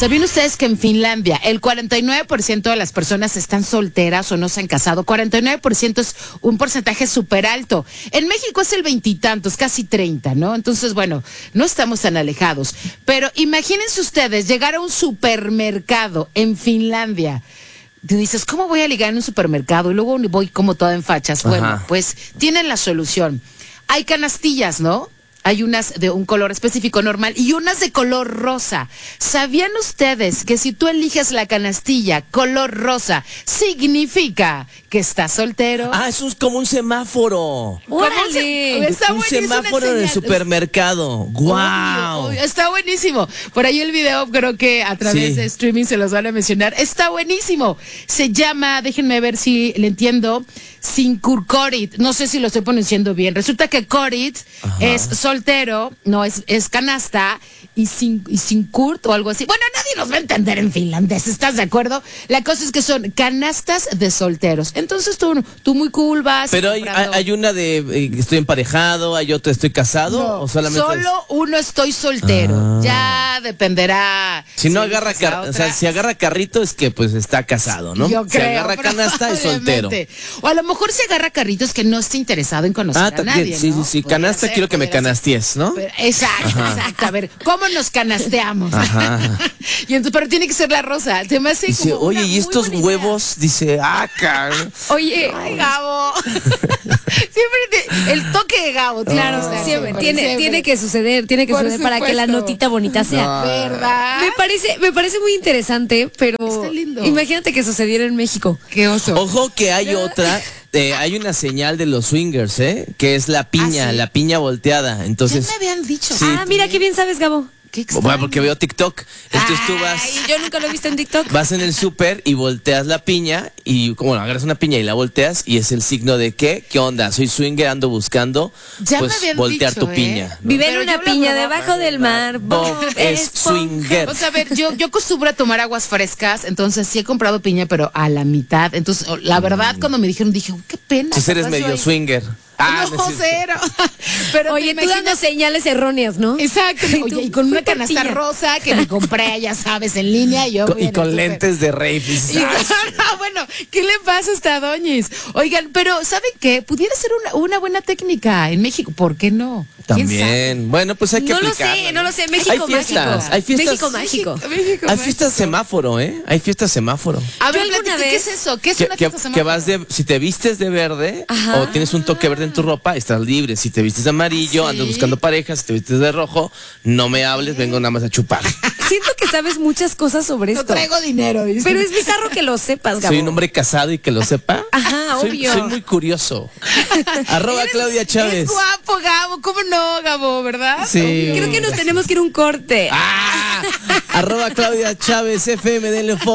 ¿Sabían ustedes que en Finlandia el 49% de las personas están solteras o no se han casado? 49% es un porcentaje súper alto. En México es el veintitantos, casi 30, ¿no? Entonces, bueno, no estamos tan alejados. Pero imagínense ustedes llegar a un supermercado en Finlandia. Tú dices, ¿cómo voy a ligar en un supermercado? Y luego voy como toda en fachas. Bueno, Ajá. pues tienen la solución. Hay canastillas, ¿no? Hay unas de un color específico normal y unas de color rosa. ¿Sabían ustedes que si tú eliges la canastilla color rosa, significa que estás soltero? Ah, eso es como un semáforo. ¡Órale! Está Un buenísimo, semáforo una en el señal. supermercado. ¡Guau! Obvio, está buenísimo. Por ahí el video creo que a través Sí. de streaming se los van a mencionar. Está buenísimo. Se llama, déjenme ver si le entiendo, Sinkurkorit. No sé si lo estoy pronunciando bien. Resulta que Korit es soltero, no es canasta, y Sinkurt o algo así. Bueno, nadie nos va a entender en finlandés, ¿estás de acuerdo? La cosa es que son canastas de solteros. Entonces tú muy cool vas. Pero comprando- hay una de estoy emparejado, hay otra estoy casado, No, o solamente solo uno estoy soltero. Ya dependerá. si no si agarra eliges la o sea, otra. si agarra carrito es que pues está casado, ¿no? Yo Si creo, agarra canasta es soltero. probablemente. O a lo mejor si agarra carritos que no esté interesado en conocer a También, nadie, sí, ¿no? sí, sí. Podría Canasta ser, quiero que me podría ser. canasties, ¿no? Exacto, exacto. A ver, ¿cómo nos canasteamos? Ajá. Y entonces, pero tiene que ser la rosa. Se me hace Dice, como oye, una ¿y muy estos buena idea. huevos? Dice, Oye, Ay, Gabo. El toque de Gabo, claro, o sea, siempre, siempre. tiene que suceder, Por para que la supuesto. notita bonita sea. ¿Verdad? Me parece muy interesante, pero Está lindo. imagínate que sucediera en México. Qué oso. Ojo que hay otra, hay una señal de los swingers, que es la piña, ¿Ah, sí? la piña volteada. Ya Entonces, me habían dicho. Sí. Ah, mira qué bien sabes, Gabo. Qué extraño. bueno, porque veo TikTok. Entonces tú vas, Ay, yo nunca lo he visto en TikTok. vas en el súper y volteas la piña y, bueno, agarras una piña y la volteas y es el signo de ¿qué onda? Soy swinger, ando buscando, Ya me pues habían voltear dicho, tu piña. ¿no? Vive en Pero una yo la piña probaba. debajo del mar. Bob es swinger. O sea, a ver, yo acostumbro a tomar aguas frescas, entonces sí he comprado piña, pero a la mitad. Entonces, la verdad, cuando me dijeron, dije, qué pena. Entonces eres capaz yo medio ahí- swinger. No, es cierto. cero. Pero Oye, te tú dando imaginas- señales erróneas, ¿no? Exacto. Y Oye, tú, y con una fui por canasta piña. rosa que me compré, ya sabes, en línea. Y yo voy en Y el con súper. lentes de rave. Y- no, bueno, ¿qué le pasa a esta doñis? Oigan, pero ¿saben qué? Pudiera ser una buena técnica en México. ¿Por qué no? ¿Quién sabe? También. Bueno, pues hay que No lo aplicarla, sé, no lo sé. México Hay fiestas, mágico. hay fiestas. México mágico. México, Hay México. fiestas semáforo, Hay fiestas semáforo. A ver, Yo alguna platica, ¿qué vez- es eso? ¿Qué es Que, una que- fiesta que semáforo? vas si te vistes de verde Ajá. o tienes un toque verde en tu ropa, estás libre. Si te vistes de amarillo, ¿Sí? andas buscando parejas. Si te vistes de rojo, no me hables, vengo nada más a chupar. Siento que sabes muchas cosas sobre No esto. traigo dinero, dice. Pero es bizarro que lo sepas, Gabo. Soy un hombre casado y que lo sepa. Ajá, soy, obvio. soy muy curioso. Arroba Claudia Chávez. Es guapo, Gabo. ¿Cómo no, Gabo? ¿Verdad? Sí. Creo que nos tenemos que ir a un corte. Arroba Claudia Chávez FM, denle